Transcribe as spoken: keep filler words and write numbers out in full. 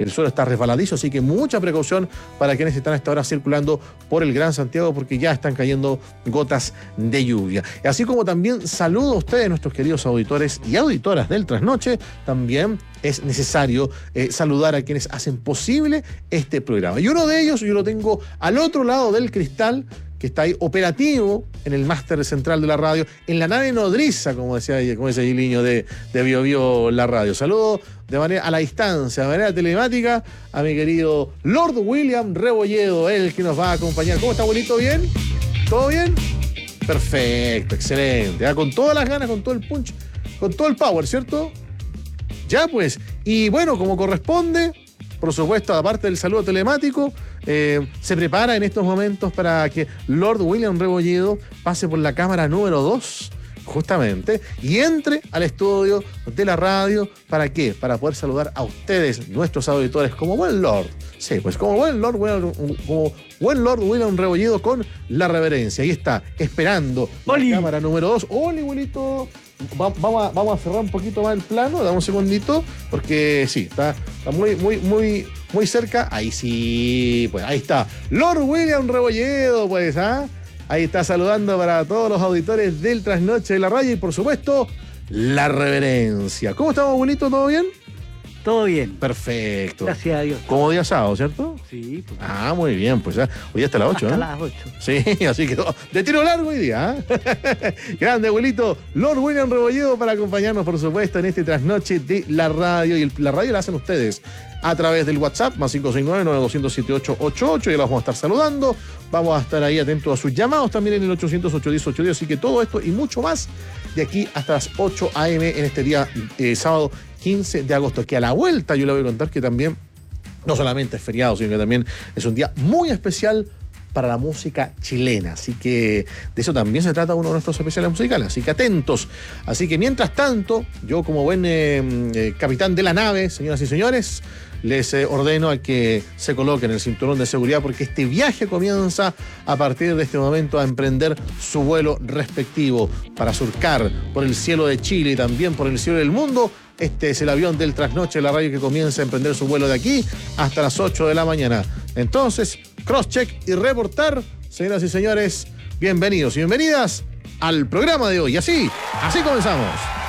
el suelo está resbaladizo, así que mucha precaución para quienes están a esta hora circulando por el Gran Santiago, porque ya están cayendo gotas de lluvia. Así como también saludo a ustedes, nuestros queridos auditores y auditoras del Trasnoche, también es necesario eh, saludar a quienes hacen posible este programa. Y uno de ellos yo lo tengo al otro lado del cristal, que está ahí operativo en el máster central de la radio, en la nave nodriza, como decía como ese Giliño de, de Bio Bio la radio. Saludo de manera a la distancia, de manera telemática, a mi querido Lord William Rebolledo, él que nos va a acompañar. ¿Cómo está, abuelito? ¿Bien? ¿Todo bien? Perfecto, excelente. ¿Ah? Con todas las ganas, con todo el punch, con todo el power, ¿cierto? Ya pues, y bueno, como corresponde, por supuesto, aparte del saludo telemático, eh, se prepara en estos momentos para que Lord William Rebolledo pase por la cámara número dos, justamente, y entre al estudio de la radio. ¿Para qué? Para poder saludar a ustedes, nuestros auditores, como buen Lord. Sí, pues como buen Lord, bueno, como buen Lord William Rebolledo, con la reverencia. Ahí está, esperando Oli. La cámara número dos. ¡Hola, abuelito! Va, vamos, a, vamos a cerrar un poquito más el plano, dame un segundito, porque sí, está, está muy, muy, muy, muy cerca. Ahí sí, pues ahí está. Lord William Rebolledo, pues, ¿ah? Ahí está saludando para todos los auditores del Trasnoche de la Radio y, por supuesto, la reverencia. ¿Cómo estamos, abuelito? ¿Todo bien? Todo bien. Perfecto. Gracias a Dios. Como día sábado, ¿cierto? Sí. Pues, ah, muy bien, pues ya. Hoy hasta las ocho, hasta ¿eh? las ocho. Sí, así que de tiro largo hoy día, ¿eh? Grande, abuelito. Lord William Rebolledo para acompañarnos, por supuesto, en este Trasnoche de la radio. Y el, la radio la hacen ustedes a través del WhatsApp, más cinco cinco nueve, nueve dos cero siete ocho ocho ocho. Ya los vamos a estar saludando. Vamos a estar ahí atentos a sus llamados también en el ochocientos, ochocientos diez, ochocientos diez. Así que todo esto y mucho más de aquí hasta las ocho a eme en este día, eh, sábado quince de agosto, que a la vuelta yo le voy a contar que también no solamente es feriado, sino que también es un día muy especial para la música chilena. Así que de eso también se trata uno de nuestros especiales musicales. Así que atentos. Así que mientras tanto, yo como buen eh, eh, capitán de la nave, señoras y señores, les eh, ordeno a que se coloquen el cinturón de seguridad, porque este viaje comienza a partir de este momento a emprender su vuelo respectivo para surcar por el cielo de Chile y también por el cielo del mundo. Este es el avión del Trasnoche de la radio que comienza a emprender su vuelo de aquí hasta las ocho de la mañana. Entonces, cross-check y reportar. Señoras y señores, bienvenidos y bienvenidas al programa de hoy. Así, así comenzamos.